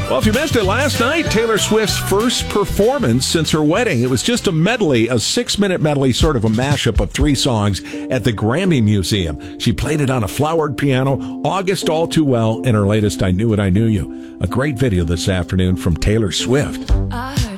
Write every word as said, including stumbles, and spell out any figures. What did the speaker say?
Well, if you missed it last night, Taylor Swift's first performance since her wedding. It was just a medley, a six-minute medley, sort of a mashup of three songs at the Grammy Museum. She played it on a flowered piano, August All Too Well, in her latest I Knew It, I Knew You. A great video this afternoon from Taylor Swift.